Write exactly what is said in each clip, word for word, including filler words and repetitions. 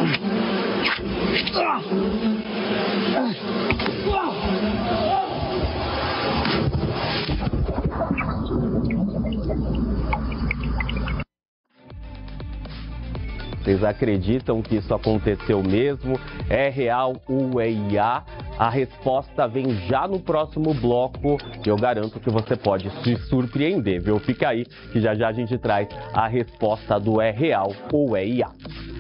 Vocês acreditam que isso aconteceu mesmo? É real ou é I A? A resposta vem já no próximo bloco e eu garanto que você pode se surpreender, viu? Fica aí que já já a gente traz a resposta do é real ou é I A.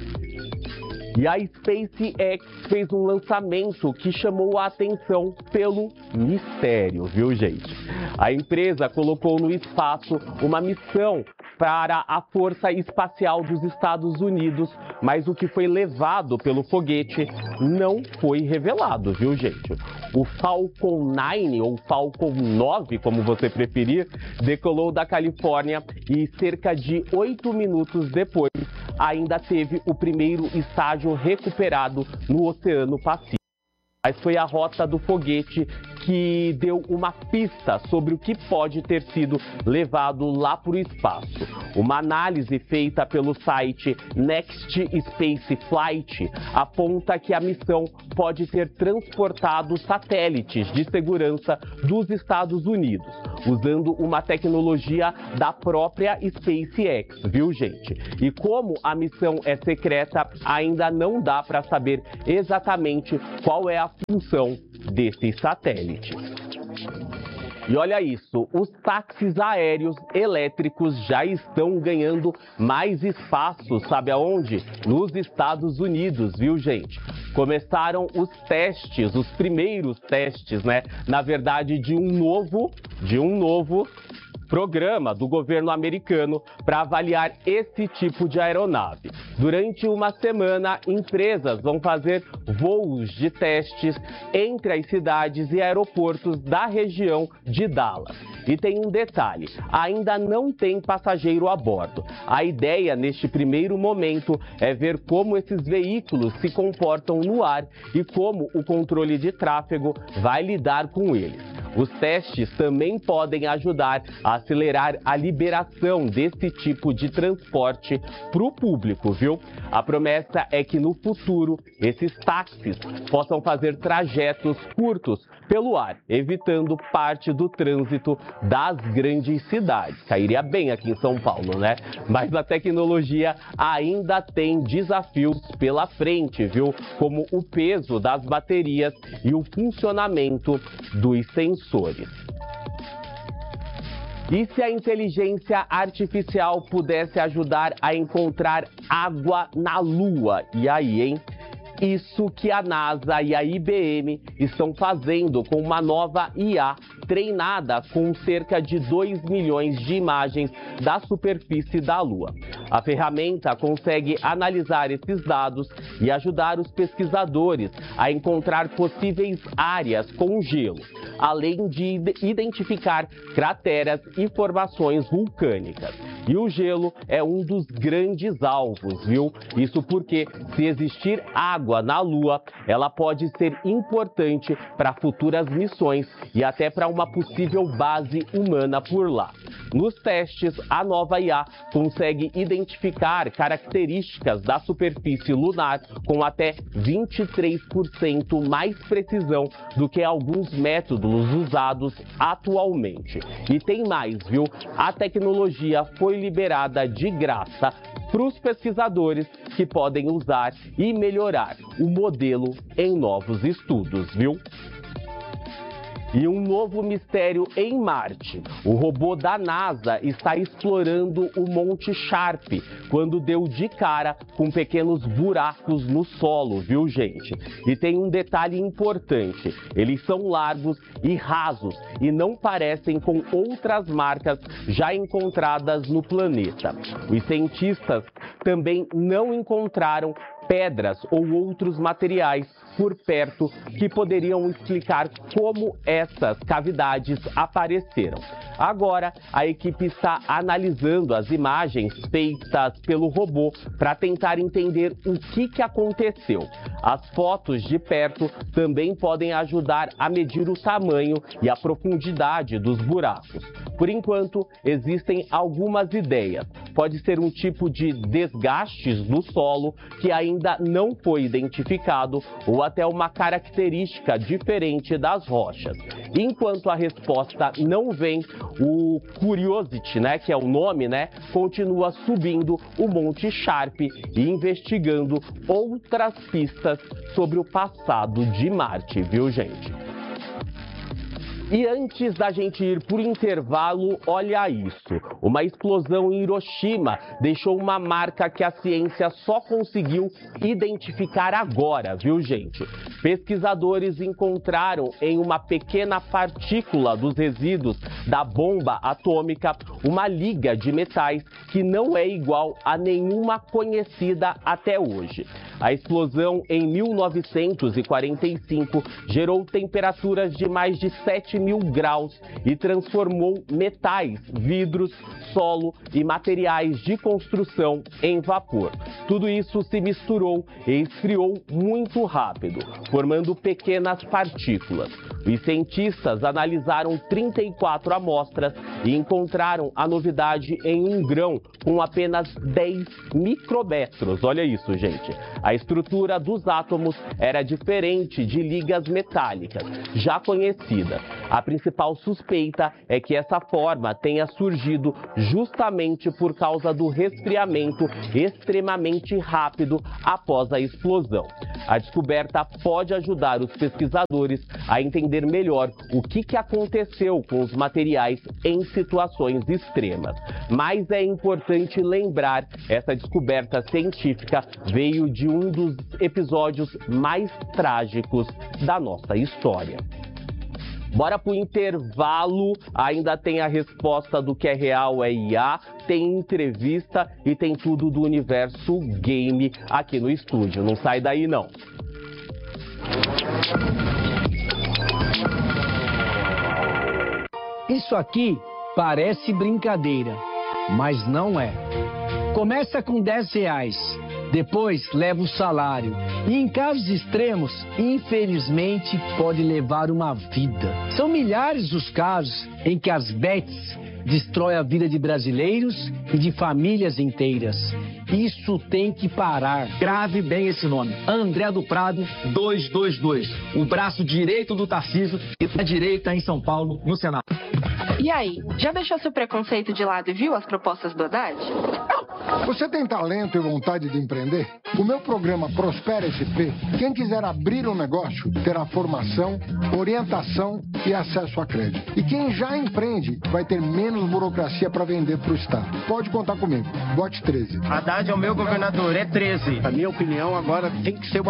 E a SpaceX fez um lançamento que chamou a atenção pelo mistério, viu, gente? A empresa colocou no espaço uma missão para a Força Espacial dos Estados Unidos, mas o que foi levado pelo foguete não foi revelado, viu, gente? O Falcon nove, ou Falcon nove, como você preferir, decolou da Califórnia e cerca de oito minutos depois ainda teve o primeiro estágio recuperado no Oceano Pacífico. Mas foi a rota do foguete que deu uma pista sobre o que pode ter sido levado lá para o espaço. Uma análise feita pelo site Next Space Flight aponta que a missão pode ter transportado satélites de segurança dos Estados Unidos, usando uma tecnologia da própria SpaceX, viu, gente? E como a missão é secreta, ainda não dá para saber exatamente qual é a função desses satélites. E olha isso, os táxis aéreos elétricos já estão ganhando mais espaço, sabe aonde? Nos Estados Unidos, viu, gente? Começaram os testes, os primeiros testes, né? Na verdade, de um novo, de um novo programa do governo americano para avaliar esse tipo de aeronave. Durante uma semana, empresas vão fazer voos de testes entre as cidades e aeroportos da região de Dallas. E tem um detalhe, ainda não tem passageiro a bordo. A ideia neste primeiro momento é ver como esses veículos se comportam no ar e como o controle de tráfego vai lidar com eles. Os testes também podem ajudar a acelerar a liberação desse tipo de transporte para o público, viu? A promessa é que no futuro esses táxis possam fazer trajetos curtos pelo ar, evitando parte do trânsito das grandes cidades. Cairia bem aqui em São Paulo, né? Mas a tecnologia ainda tem desafios pela frente, viu? Como o peso das baterias e o funcionamento dos sensores. E se a inteligência artificial pudesse ajudar a encontrar água na Lua? E aí, hein? Isso que a NASA e a I B M estão fazendo com uma nova I A treinada com cerca de dois milhões de imagens da superfície da Lua. A ferramenta consegue analisar esses dados e ajudar os pesquisadores a encontrar possíveis áreas com gelo, além de identificar crateras e formações vulcânicas. E o gelo é um dos grandes alvos, viu? Isso porque, se existir água na Lua, ela pode ser importante para futuras missões e até para uma possível base humana por lá. Nos testes, a nova I A consegue identificar características da superfície lunar com até vinte e três por cento mais precisão do que alguns métodos usados atualmente. E tem mais, viu? A tecnologia foi liberada de graça para os pesquisadores que podem usar e melhorar o modelo em novos estudos, viu? E um novo mistério em Marte. O robô da NASA está explorando o Monte Sharp quando deu de cara com pequenos buracos no solo, viu, gente? E tem um detalhe importante. Eles são largos e rasos e não parecem com outras marcas já encontradas no planeta. Os cientistas também não encontraram pedras ou outros materiais por perto que poderiam explicar como essas cavidades apareceram. Agora, a equipe está analisando as imagens feitas pelo robô para tentar entender o que, que aconteceu. As fotos de perto também podem ajudar a medir o tamanho e a profundidade dos buracos. Por enquanto, existem algumas ideias. Pode ser um tipo de desgastes no solo que ainda ainda não foi identificado ou até uma característica diferente das rochas. Enquanto a resposta não vem, o Curiosity, né, que é o nome, né, continua subindo o Monte Sharp e investigando outras pistas sobre o passado de Marte, viu, gente? E antes da gente ir por intervalo, olha isso. Uma explosão em Hiroshima deixou uma marca que a ciência só conseguiu identificar agora, viu, gente? Pesquisadores encontraram em uma pequena partícula dos resíduos da bomba atômica uma liga de metais que não é igual a nenhuma conhecida até hoje. A explosão em mil novecentos e quarenta e cinco gerou temperaturas de mais de sete mil graus e transformou metais, vidros, solo e materiais de construção em vapor. Tudo isso se misturou e esfriou muito rápido, formando pequenas partículas. Os cientistas analisaram trinta e quatro amostras e encontraram a novidade em um grão com apenas dez micrômetros. Olha isso, gente. A estrutura dos átomos era diferente de ligas metálicas, já conhecidas. A principal suspeita é que essa forma tenha surgido justamente por causa do resfriamento extremamente rápido após a explosão. A descoberta pode ajudar os pesquisadores a entender melhor o que, que aconteceu com os materiais em situações extremas. Mas é importante lembrar, essa descoberta científica veio de um dos episódios mais trágicos da nossa história. Bora pro intervalo, ainda tem a resposta do que é real é I A, tem entrevista e tem tudo do universo game aqui no estúdio. Não sai daí não. Isso aqui parece brincadeira, mas não é. Começa com dez reais, depois leva o salário e em casos extremos, infelizmente, pode levar uma vida. São milhares os casos em que as bets destroem a vida de brasileiros e de famílias inteiras. Isso tem que parar. Grave bem esse nome. André do Prado duzentos e vinte e dois. O braço direito do Tarcísio e a direita em São Paulo, no Senado. E aí, já deixou seu preconceito de lado e viu as propostas do Haddad? Você tem talento e vontade de empreender? O meu programa Prospera S P, quem quiser abrir um negócio, terá formação, orientação e acesso a crédito. E quem já empreende vai ter menos burocracia para vender para o Estado. Pode contar comigo. Vote treze. Haddad é o meu governador, é treze. A minha opinião agora tem que ser uma